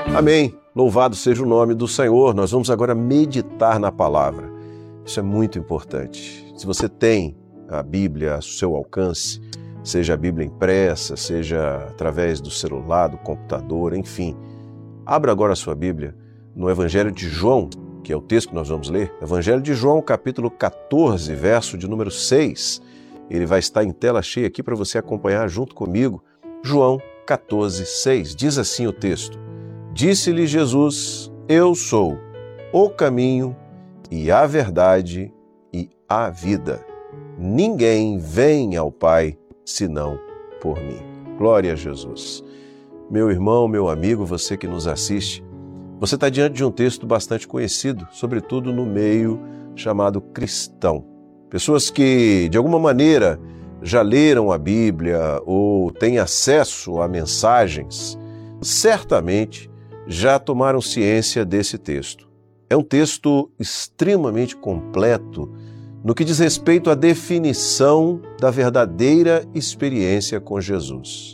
Amém. Louvado seja o nome do Senhor. Nós vamos agora meditar na palavra. Isso é muito importante. Se você tem a Bíblia ao seu alcance, seja a Bíblia impressa, seja através do celular, do computador, enfim, abra agora a sua Bíblia no Evangelho de João, que é o texto que nós vamos ler. Evangelho de João, capítulo 14, verso de número 6. Ele vai estar em tela cheia aqui para você acompanhar junto comigo. João 14, 6. Diz assim o texto: Disse-lhe Jesus: Eu sou o caminho e a verdade e a vida. Ninguém vem ao Pai senão por mim. Glória a Jesus. Meu irmão, meu amigo, você que nos assiste, você está diante de um texto bastante conhecido, sobretudo no meio chamado cristão. Pessoas que, de alguma maneira, já leram a Bíblia ou têm acesso a mensagens, certamente já tomaram ciência desse texto. É um texto extremamente completo no que diz respeito à definição da verdadeira experiência com Jesus.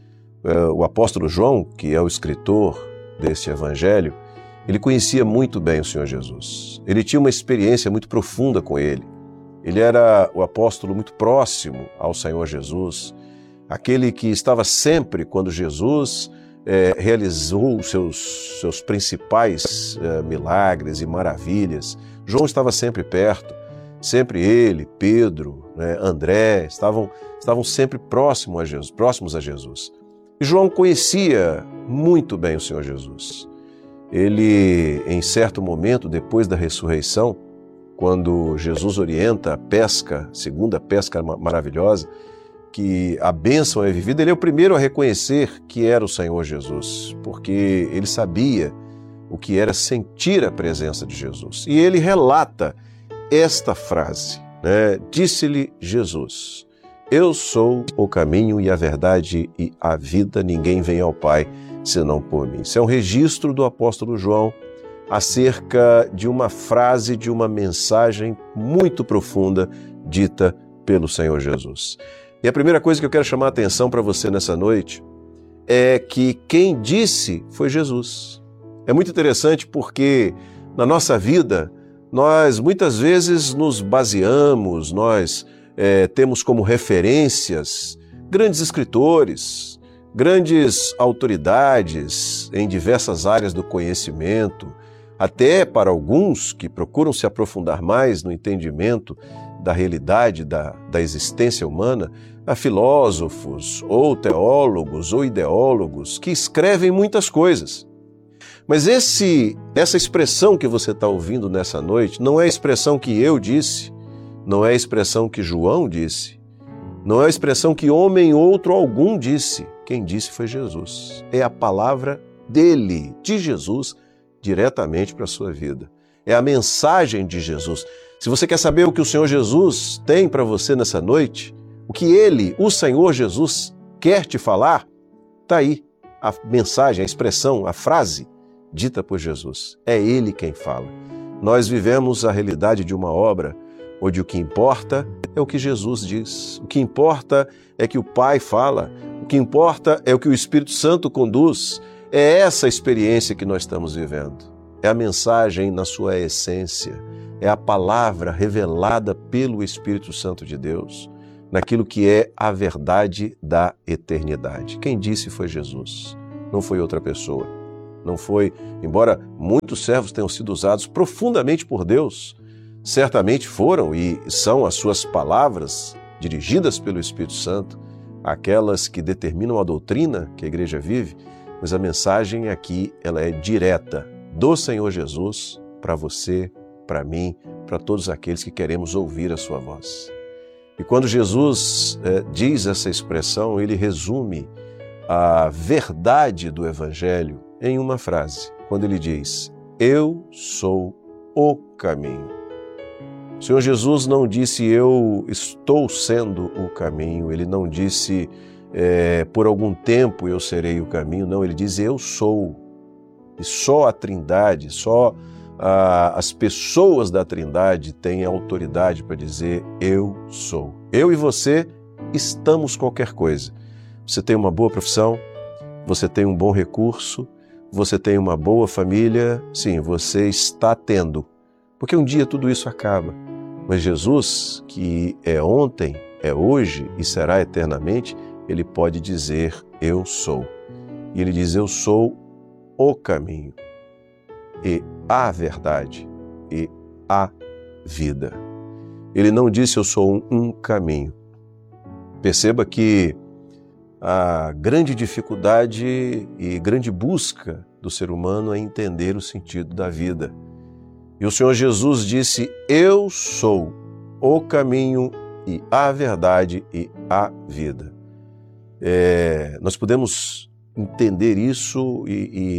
O apóstolo João, que é o escritor desse evangelho, ele conhecia muito bem o Senhor Jesus. Ele tinha uma experiência muito profunda com ele. Ele era o apóstolo muito próximo ao Senhor Jesus, aquele que estava sempre quando Jesus realizou os seus principais milagres e maravilhas. João estava sempre perto, sempre ele, Pedro, André, estavam sempre próximos a Jesus. E João conhecia muito bem o Senhor Jesus. Ele, em certo momento, depois da ressurreição, quando Jesus orienta a pesca, segunda pesca maravilhosa, que a bênção é vivida, ele é o primeiro a reconhecer que era o Senhor Jesus, porque ele sabia o que era sentir a presença de Jesus. E ele relata esta frase, Disse-lhe Jesus: Eu sou o caminho e a verdade e a vida, ninguém vem ao Pai senão por mim. Isso é um registro do apóstolo João acerca de uma frase, de uma mensagem muito profunda dita pelo Senhor Jesus. E a primeira coisa que eu quero chamar a atenção para você nessa noite é que quem disse foi Jesus. É muito interessante porque na nossa vida nós muitas vezes nos baseamos, nós temos como referências grandes escritores, grandes autoridades em diversas áreas do conhecimento, até para alguns que procuram se aprofundar mais no entendimento da realidade da existência humana, a filósofos, ou teólogos, ou ideólogos, que escrevem muitas coisas. Mas essa expressão que você está ouvindo nessa noite não é a expressão que eu disse, não é a expressão que João disse, não é a expressão que homem outro algum disse. Quem disse foi Jesus. É a palavra dele, de Jesus, diretamente para a sua vida. É a mensagem de Jesus. Se você quer saber o que o Senhor Jesus tem para você nessa noite, o que ele, o Senhor Jesus, quer te falar, está aí a mensagem, a expressão, a frase dita por Jesus. É ele quem fala. Nós vivemos a realidade de uma obra onde o que importa é o que Jesus diz. O que importa é que o Pai fala. O que importa é o que o Espírito Santo conduz. É essa experiência que nós estamos vivendo. É a mensagem na sua essência. É a palavra revelada pelo Espírito Santo de Deus, naquilo que é a verdade da eternidade. Quem disse foi Jesus, não foi outra pessoa. Não foi, embora muitos servos tenham sido usados profundamente por Deus, certamente foram e são as suas palavras dirigidas pelo Espírito Santo, aquelas que determinam a doutrina que a igreja vive, mas a mensagem aqui ela é direta do Senhor Jesus para você, para mim, para todos aqueles que queremos ouvir a sua voz. E quando Jesus diz essa expressão, ele resume a verdade do Evangelho em uma frase, quando ele diz: Eu sou o caminho. O Senhor Jesus não disse eu estou sendo o caminho, ele não disse por algum tempo eu serei o caminho, não, ele diz eu sou. E só a Trindade, só as pessoas da Trindade têm autoridade para dizer eu sou. Eu e você estamos qualquer coisa. Você tem uma boa profissão, você tem um bom recurso, você tem uma boa família, sim, você está tendo, porque um dia tudo isso acaba. Mas Jesus, que é ontem, é hoje e será eternamente, ele pode dizer, eu sou. E ele diz, eu sou o caminho, e a verdade, e a vida. Ele não disse, eu sou um caminho. Perceba que a grande dificuldade e grande busca do ser humano é entender o sentido da vida. E o Senhor Jesus disse, eu sou o caminho e a verdade e a vida. Nós podemos entender isso e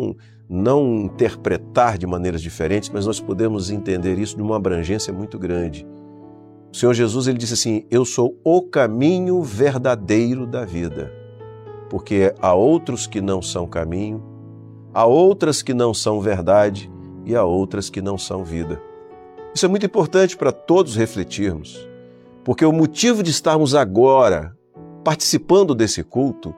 não interpretar de maneiras diferentes, mas nós podemos entender isso de uma abrangência muito grande. O Senhor Jesus, ele disse assim, eu sou o caminho verdadeiro da vida, porque há outros que não são caminho, há outras que não são verdade e há outras que não são vida. Isso é muito importante para todos refletirmos, porque o motivo de estarmos agora participando desse culto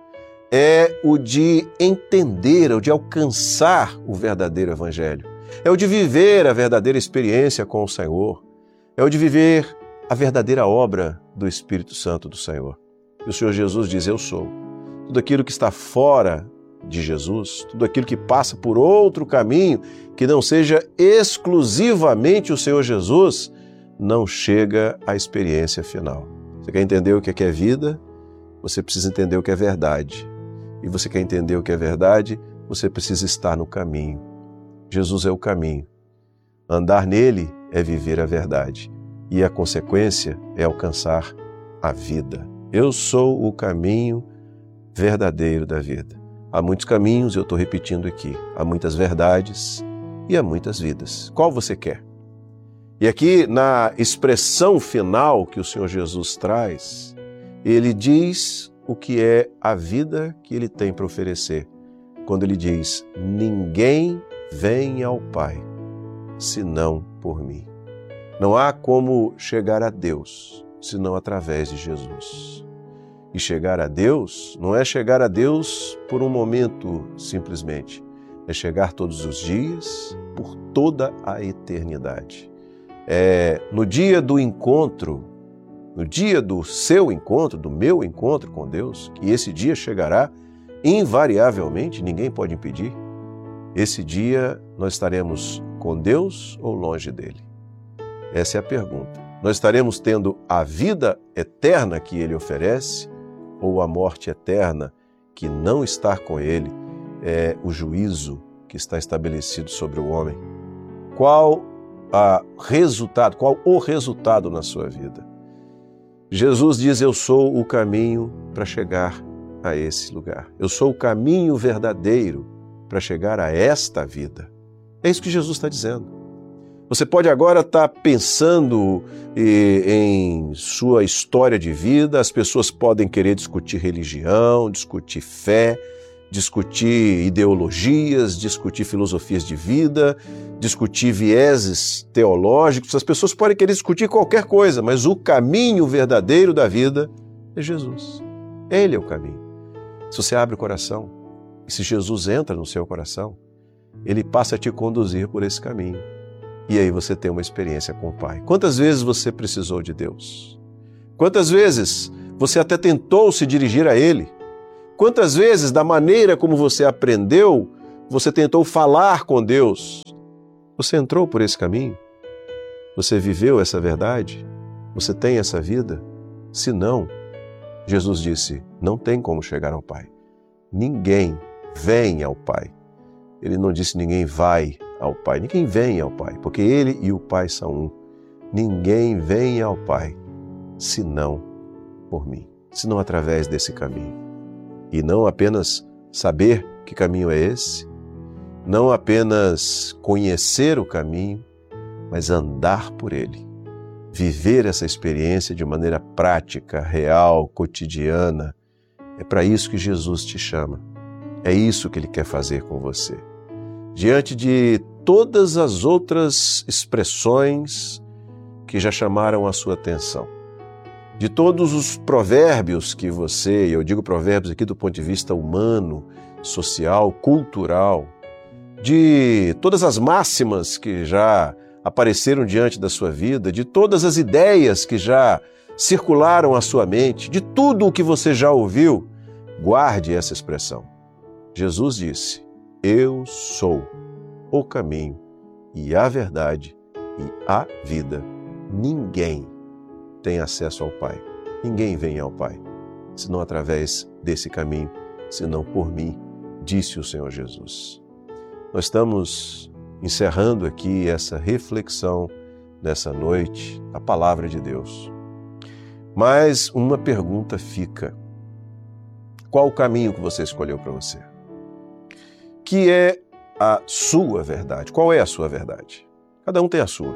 é o de entender, é o de alcançar o verdadeiro evangelho, é o de viver a verdadeira experiência com o Senhor, é o de viver a verdadeira obra do Espírito Santo do Senhor. E o Senhor Jesus diz, eu sou. Tudo aquilo que está fora de Jesus, tudo aquilo que passa por outro caminho, que não seja exclusivamente o Senhor Jesus, não chega à experiência final. Você quer entender o que é vida? Você precisa entender o que é verdade. E você quer entender o que é verdade? Você precisa estar no caminho. Jesus é o caminho. Andar nele é viver a verdade. E a consequência é alcançar a vida. Eu sou o caminho verdadeiro da vida. Há muitos caminhos, eu estou repetindo aqui. Há muitas verdades e há muitas vidas. Qual você quer? E aqui, na expressão final que o Senhor Jesus traz, ele diz o que é a vida que ele tem para oferecer. Quando ele diz, ninguém vem ao Pai, senão por mim. Não há como chegar a Deus, senão através de Jesus. E chegar a Deus não é chegar a Deus por um momento simplesmente, é chegar todos os dias, por toda a eternidade. No dia do encontro, no dia do seu encontro, do meu encontro com Deus, que esse dia chegará, invariavelmente, ninguém pode impedir. Esse dia nós estaremos com Deus ou longe dele? Essa é a pergunta. Nós estaremos tendo a vida eterna que ele oferece ou a morte eterna que não estar com ele é o juízo que está estabelecido sobre o homem? Qual o resultado na sua vida? Jesus diz, eu sou o caminho para chegar a esse lugar. Eu sou o caminho verdadeiro para chegar a esta vida. É isso que Jesus está dizendo. Você pode agora estar pensando em sua história de vida, as pessoas podem querer discutir religião, discutir fé, discutir ideologias, discutir filosofias de vida, discutir vieses teológicos, as pessoas podem querer discutir qualquer coisa, mas o caminho verdadeiro da vida é Jesus. Ele é o caminho. Se você abre o coração, e se Jesus entra no seu coração, ele passa a te conduzir por esse caminho. E aí você tem uma experiência com o Pai. Quantas vezes você precisou de Deus? Quantas vezes você até tentou se dirigir a Ele? Quantas vezes, da maneira como você aprendeu, você tentou falar com Deus? Você entrou por esse caminho? Você viveu essa verdade? Você tem essa vida? Se não, Jesus disse, não tem como chegar ao Pai. Ninguém vem ao Pai. Ele não disse ninguém vai ao Pai. Ninguém vem ao Pai, porque Ele e o Pai são um. Ninguém vem ao Pai, senão por mim, senão através desse caminho. E não apenas saber que caminho é esse, não apenas conhecer o caminho, mas andar por ele. Viver essa experiência de maneira prática, real, cotidiana. É para isso que Jesus te chama. É isso que Ele quer fazer com você. Diante de todas as outras expressões que já chamaram a sua atenção, de todos os provérbios que você, eu digo provérbios aqui do ponto de vista humano, social, cultural, de todas as máximas que já apareceram diante da sua vida, de todas as ideias que já circularam à sua mente, de tudo o que você já ouviu, guarde essa expressão. Jesus disse: eu sou o caminho e a verdade e a vida. Ninguém tem acesso ao Pai. Ninguém vem ao Pai, senão através desse caminho, senão por mim, disse o Senhor Jesus. Nós estamos encerrando aqui essa reflexão nessa noite, a palavra de Deus. Mas uma pergunta fica: qual o caminho que você escolheu para você? Que é a sua verdade? Qual é a sua verdade? Cada um tem a sua.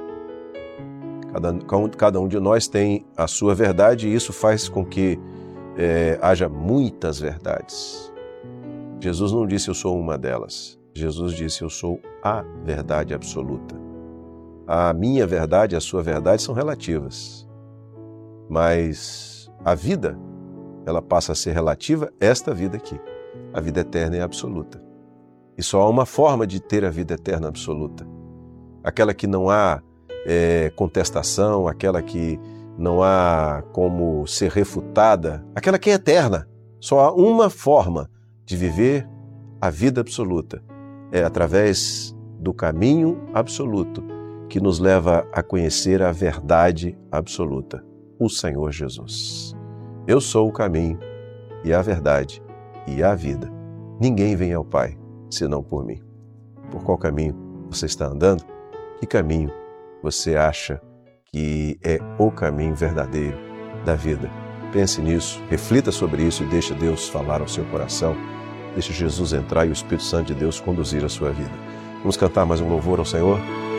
Cada um de nós tem a sua verdade e isso faz com que haja muitas verdades. Jesus não disse eu sou uma delas. Jesus disse eu sou a verdade absoluta. A minha verdade e a sua verdade são relativas. Mas a vida, ela passa a ser relativa a esta vida aqui. A vida eterna é absoluta. E só há uma forma de ter a vida eterna absoluta. Aquela que não há contestação, aquela que não há como ser refutada, aquela que é eterna. Só há uma forma de viver a vida absoluta. É através do caminho absoluto que nos leva a conhecer a verdade absoluta, o Senhor Jesus. Eu sou o caminho e a verdade e a vida. Ninguém vem ao Pai senão por mim. Por qual caminho você está andando? Que caminho você acha que é o caminho verdadeiro da vida? Pense nisso, reflita sobre isso e deixe Deus falar ao seu coração. Deixe Jesus entrar e o Espírito Santo de Deus conduzir a sua vida. Vamos cantar mais um louvor ao Senhor?